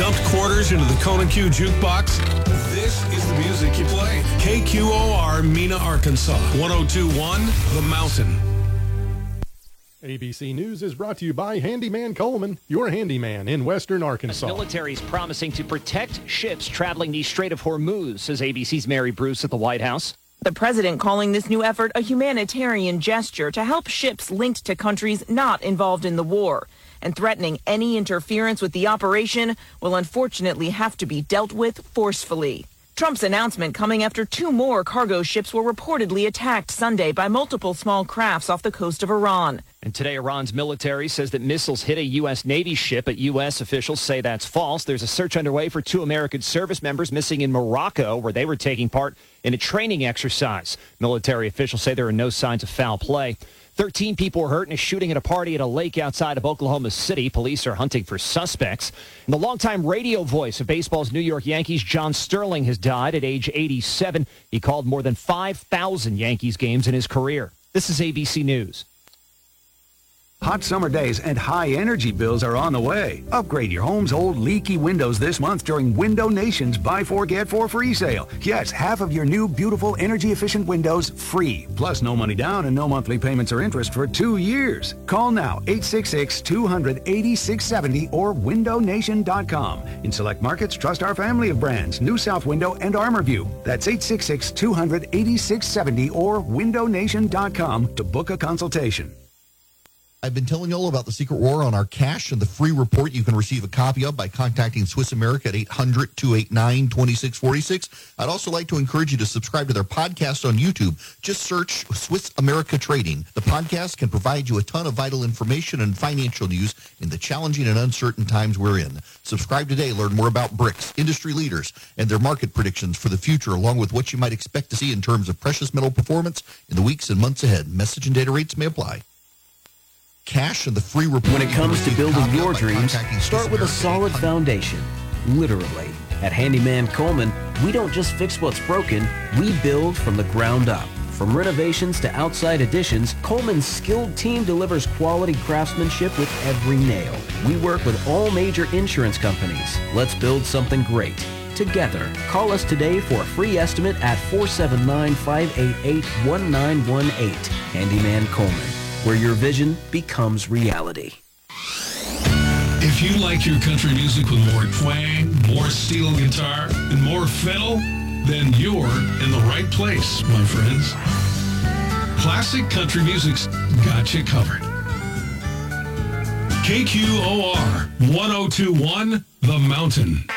dumped quarters into the Kona Q jukebox? This is the music you play. KQOR, Mena, Arkansas. 102.1 The Mountain. ABC News is brought to you by Handyman Coleman, your handyman in western Arkansas. The military is promising to protect ships traveling the Strait of Hormuz, says ABC's Mary Bruce at the White House. The president calling this new effort a humanitarian gesture to help ships linked to countries not involved in the war, and threatening any interference with the operation will unfortunately have to be dealt with forcefully. Trump's announcement coming after 2 more cargo ships were reportedly attacked Sunday by multiple small crafts off the coast of Iran. And today, Iran's military says that missiles hit a U.S. Navy ship, but U.S. officials say that's false. There's a search underway for 2 American service members missing in Morocco, where they were taking part in a training exercise. Military officials say there are no signs of foul play. 13 people were hurt in a shooting at a party at a lake outside of Oklahoma City. Police are hunting for suspects. And the longtime radio voice of baseball's New York Yankees, John Sterling, has died at age 87. He called more than 5,000 Yankees games in his career. This is ABC News. Hot summer days and high energy bills are on the way. Upgrade your home's old leaky windows this month during Window Nation's Buy 4 Get 4 free sale. Yes, half of your new beautiful energy efficient windows free. Plus no money down and no monthly payments or interest for 2 years. Call now 866-200-8670 or windownation.com. In select markets, trust our family of brands, New South Window and ArmorView. That's 866-200-8670 or windownation.com to book a consultation. I've been telling you all about the Secret War on our cash and the free report you can receive a copy of by contacting Swiss America at 800-289-2646. I'd also like to encourage you to subscribe to their podcast on YouTube. Just search Swiss America Trading. The podcast can provide you a ton of vital information and financial news in the challenging and uncertain times we're in. Subscribe today. Learn more about BRICS, industry leaders, and their market predictions for the future, along with what you might expect to see in terms of precious metal performance in the weeks and months ahead. Message and data rates may apply. Cash and the free report. When it comes to building your dreams, start with a solid foundation. Literally. At Handyman Coleman, we don't just fix what's broken, we build from the ground up. From renovations to outside additions, Coleman's skilled team delivers quality craftsmanship with every nail. We work with all major insurance companies. Let's build something great together. Call us today for a free estimate at 479-588-1918. Handyman Coleman, where your vision becomes reality. If you like your country music with more twang, more steel guitar, and more fiddle, then you're in the right place, my friends. Classic country music's got you covered. KQOR 102.1 The Mountain.